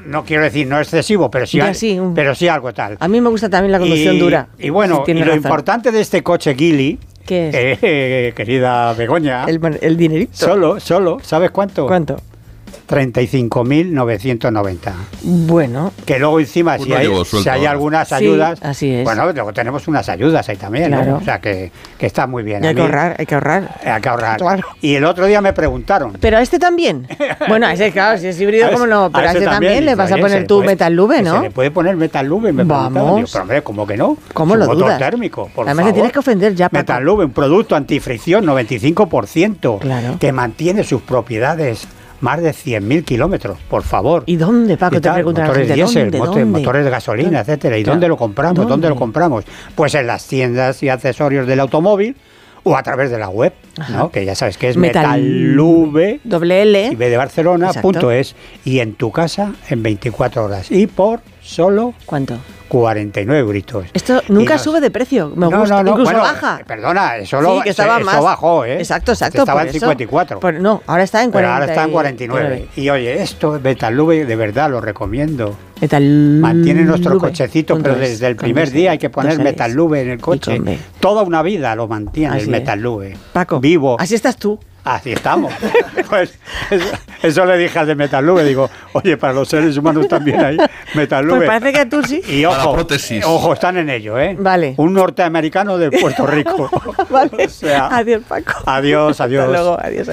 no quiero decir no excesivo, pero sí, pero sí algo tal. A mí me gusta también la conducción dura. Y bueno, y lo importante de este coche Geely, ¿qué es? Querida Begoña, el dinerito. Solo, ¿sabes cuánto? ¿Cuánto? 35.990. Bueno. Que luego encima, si hay algunas ayudas... Sí, así es. Bueno, luego tenemos unas ayudas ahí también, claro. ¿no? O sea, que está muy bien. Hay que ahorrar. Hay que ahorrar. Claro. Y el otro día me preguntaron... ¿Pero a este también? Bueno, a ese, claro, si es híbrido, ¿cómo no? Pero a este también le vas a poner tu Metal Lube, ¿no? Se le puede poner Metal Lube, me preguntaron. Digo, pero hombre, ¿cómo que no? ¿Cómo lo dudas? Motor térmico, por Además, favor. te tienes que ofender ya, Paco. Metal Lube, un producto antifricción, 95%. Claro. Que mantiene sus propiedades... Más de 100.000 kilómetros, por favor. ¿Y dónde, Paco? Te preguntan motores diésel, ¿dónde? motores de gasolina, etcétera. ¿Y dónde lo compramos? ¿Dónde lo compramos? Pues en las tiendas y accesorios del automóvil o a través de la web, ¿no? Que ya sabes que es Metallube L y B de Barcelona.es y en tu casa en 24 horas. Y por solo... ¿Cuánto? 49 euritos. Esto nunca sube de precio, me gusta, incluso bueno, baja. Perdona, eso bajó, ¿eh? Exacto. Estaba en 54. No, ahora está en 40. Pero ahora está en 49. Y oye, esto, Metallube, de verdad lo recomiendo. Mantiene nuestro cochecito, pero desde el primer día hay que poner Metallube en el coche. Toda una vida lo mantiene el Metallube. Paco, vivo. Así estás tú. Así estamos. Pues eso le dije al de Metallube, digo, oye, para los seres humanos también hay Metallube. Pues parece que tú sí. Y ojo, están en ello, ¿eh? Vale. Un norteamericano de Puerto Rico. Vale. O sea, adiós, Paco. Adiós. Hasta luego, adiós.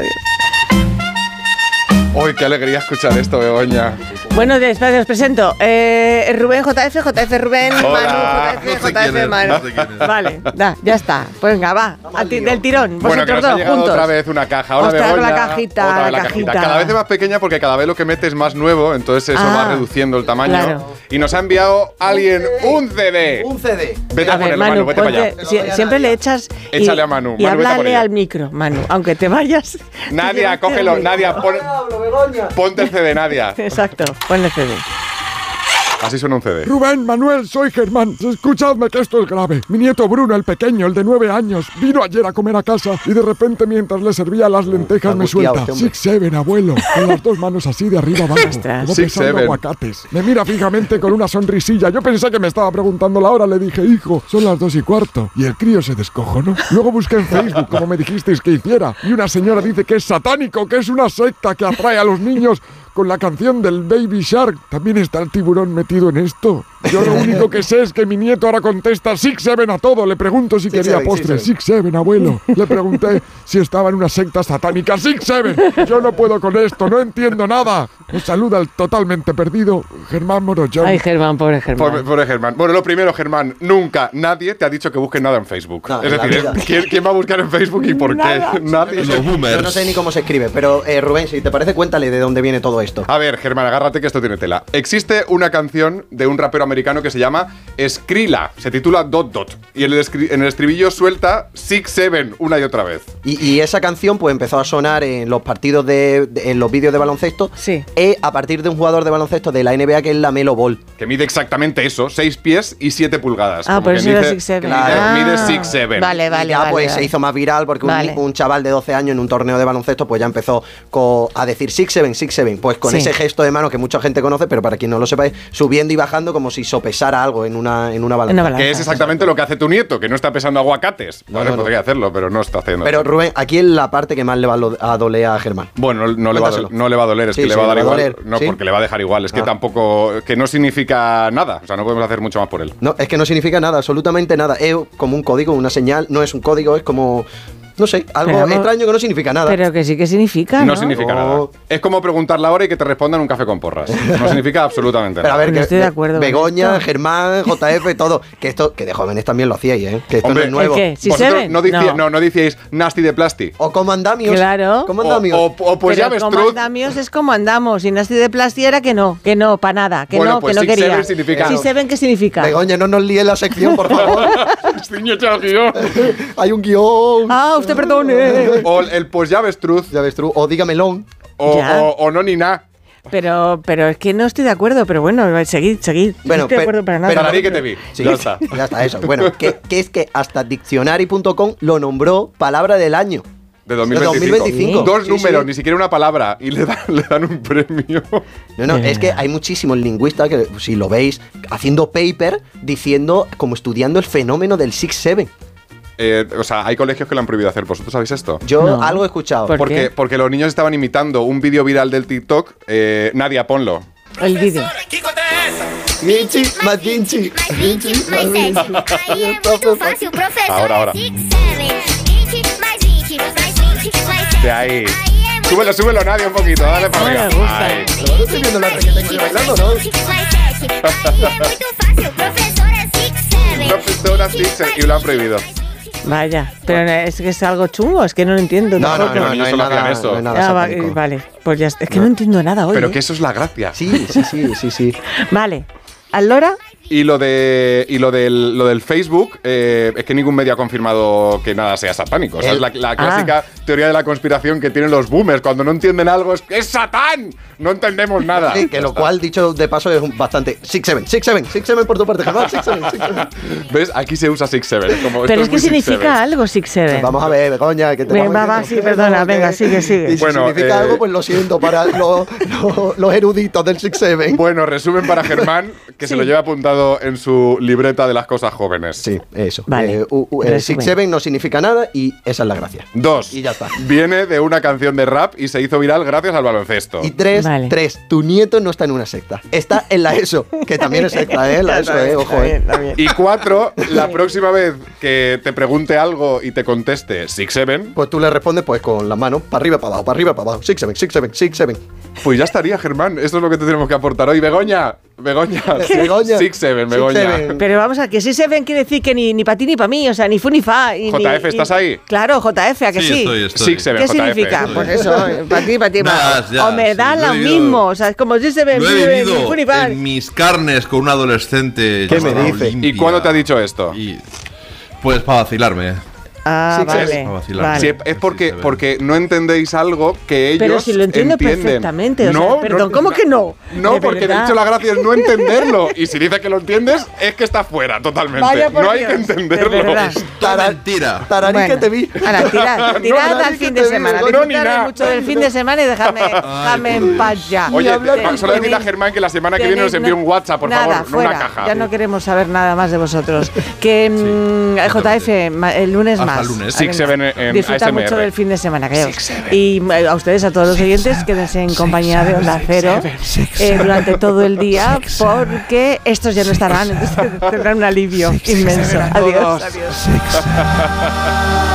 ¡Uy, qué alegría escuchar esto, Begoña! Bueno, después os presento. Rubén, JF Rubén, Hola. Manu, JF Manu. Vale, ya está. Pues venga, va. Del tirón. Bueno, que nos ha llegado otra vez una caja. Hola, Ostras, Begoña. la cajita. Cada vez es más pequeña porque cada vez lo que mete es más nuevo, entonces eso va reduciendo el tamaño. Claro. Y nos ha enviado alguien un CD. Un CD. Vete a ponerlo, Manu, vete para allá. Siempre le echas... Échale a Manu. Y háblale al micro, Manu, aunque te vayas. Nadia, cógelo. Nadia, ponte el CD, Nadia. Exacto, ponle CD. Así suena un CD. Rubén, Manuel, soy Germán. Escuchadme que esto es grave. Mi nieto Bruno, el pequeño, el de 9 años, vino ayer a comer a casa y de repente mientras le servía las lentejas me suelta: 6-7, abuelo, con las dos manos así de arriba abajo, como pesando aguacates. Me mira fijamente con una sonrisilla. Yo pensé que me estaba preguntando la hora. Le dije: hijo, son las 2:15. Y el crío se descojonó. Luego busqué en Facebook, como me dijisteis que hiciera, y una señora dice que es satánico, que es una secta que atrae a los niños con la canción del Baby Shark. También está el tiburón metido en esto. Yo lo único que sé es que mi nieto ahora contesta 6-7 a todo. Le pregunto si quería postre. 6-7, abuelo. Le pregunté si estaba en una secta satánica. 6-7. Yo no puedo con esto, no entiendo nada. Os saluda el totalmente perdido Germán Morollón. Ay, Germán, pobre Germán. Pobre Germán. Bueno, lo primero, Germán, nunca nadie te ha dicho que busques nada en Facebook. No, es decir, ¿quién va a buscar en Facebook y por qué? Nadie. Yo no sé ni cómo se escribe, pero Rubén, si te parece, cuéntale de dónde viene todo esto. A ver, Germán, agárrate que esto tiene tela. Existe una canción de un rapero americano que se llama Skrilla. Se titula Dot Dot. Y en el estribillo suelta 6-7 una y otra vez. Y esa canción pues empezó a sonar en los partidos en los vídeos de baloncesto. Sí. A partir de un jugador de baloncesto de la NBA que es la Melo Ball. Que mide exactamente eso, 6 pies y 7 pulgadas. Ah, por eso era 6-7. Claro, mide 6-7. Vale. Se hizo más viral porque un chaval de 12 años en un torneo de baloncesto pues ya empezó a decir 6-7. Pues con ese gesto de mano que mucha gente conoce, pero para quien no lo sepa, es subiendo y bajando como si sopesara algo en una balanza. Que es exactamente lo que hace tu nieto, que no está pesando aguacates. Vale, podría hacerlo, pero no está haciendo. Pero Rubén, aquí es la parte que más le va a doler a Germán. Bueno, no le va a doler, es que le va a dar igual. No, porque le va a dejar igual. Es que tampoco, que no significa nada. O sea, no podemos hacer mucho más por él. No, es que no significa nada, absolutamente nada. Es como un código, una señal, no es un código, es como... No sé, algo extraño que no significa nada. Pero que sí que significa, ¿no? No significa nada. Es como preguntar la hora y que te respondan un café con porras. No significa absolutamente nada. Pero a ver, no estoy de acuerdo. Begoña, Germán, JF, todo. Que de jóvenes también lo hacíais, ¿eh? Que esto no es nuevo. ¿El qué? Vosotros no decíais nasty de plasti. O como andamios. Claro. Como andamios. O pues ya ves, como andamios es como andamos. Y nasty de plasti era que no, para nada. Que bueno, no, pues que no quería. 6-7 significa. 6-7, ¿qué significa? Begoña, no nos líe la sección, por favor. Hay un guión. Ah, usted perdone. O el pues ya ves truth. O dígamelo. O no ni nada. Pero es que no estoy de acuerdo, pero bueno, seguid. Bueno, no estoy de acuerdo para nada. Pero que te vi. Sí, ya está eso. Bueno, que es que hasta Dictionary.com lo nombró palabra del año. De 2025. Dos números, ni siquiera una palabra, y le dan un premio. No, es que hay muchísimos lingüistas que, si lo veis, haciendo paper diciendo, como estudiando el fenómeno del 6-7. O sea, hay colegios que lo han prohibido hacer. ¿Vosotros sabéis esto? Yo algo he escuchado. Porque los niños estaban imitando un vídeo viral del TikTok. Nadia, ponlo. El vídeo. Vinci, más Vinci. Ahora. De ahí. Súbelo, Nadia, un poquito. Dale para arriba. No estoy viendo la que tengo yo bailando, ¿no? Profesora Six, y lo han prohibido. Vaya, pero es que es algo chungo, es que no lo entiendo. No hay nada. Vale, pues ya está. Es que no entiendo nada hoy. Pero que eso es la gracia. Sí. Vale, ¿Allora? Y lo del Facebook, es que ningún medio ha confirmado que nada sea satánico. O sea, es la clásica teoría de la conspiración que tienen los boomers. Cuando no entienden algo, es ¡Satán! No entendemos nada. Sí, que lo cual, dicho de paso, es bastante 6-7 por tu parte, Germán. 6-7. ¿Ves? Aquí se usa 6-7. Pero es que significa algo 6-7. Vamos a ver, Begoña, que te perdona, venga, sigue. Y si significa algo, pues lo siento para los eruditos del 6-7. Bueno, resumen para Germán, que se lo lleva apuntado en su libreta de las cosas jóvenes. Sí, eso. Vale. 6-7 no significa nada y esa es la gracia. 2. Y ya está. Viene de una canción de rap y se hizo viral gracias al baloncesto. Y 3, tu nieto no está en una secta. Está en la ESO, que también es secta, la ESO, ojo, Y 4, la próxima vez que te pregunte algo y te conteste 6-7, pues tú le respondes pues con las manos para arriba, para abajo. 6-7. Pues ya estaría, Germán. Esto es lo que te tenemos que aportar hoy. Begoña. 6-7, Begoña. Pero vamos a que 6-7 quiere decir que ni para ti ni para mí, o sea, ni fu ni fa. JF, ¿estás ahí? Claro, JF, ¿a que sí? Estoy. 6-7, ¿Qué JF. significa? Pues eso, para ti. O me da lo mismo, o sea, es como 6-7, lo he vivido ni fu ni fa. en mis carnes con un adolescente. ¿Qué me dice? ¿Y cuándo te ha dicho esto? Pues para vacilarme. Vale. Sí, es porque no entendéis algo que ellos pero si lo entiendo entienden. Perfectamente. O sea, perdón, ¿cómo que no? No, porque de hecho la gracia es no entenderlo. Y si dice que lo entiendes, es que está fuera totalmente. No hay que entenderlo. Mentira. Tararí que te vi. Ahora, tirad al fin de semana. Disfrutad mucho del fin de semana y dejadme en paz ya. Oye, solo decirle a Germán que la semana que viene nos envíe un WhatsApp, por favor, no una caja. Ya no queremos saber nada más de vosotros. Que JF, el lunes más. Disfruta mucho del fin de semana, creo. Y a ustedes, a todos los oyentes, quédense en compañía de Onda Cero durante todo el día, porque estos ya no estarán, entonces tendrán un alivio inmenso. Adiós.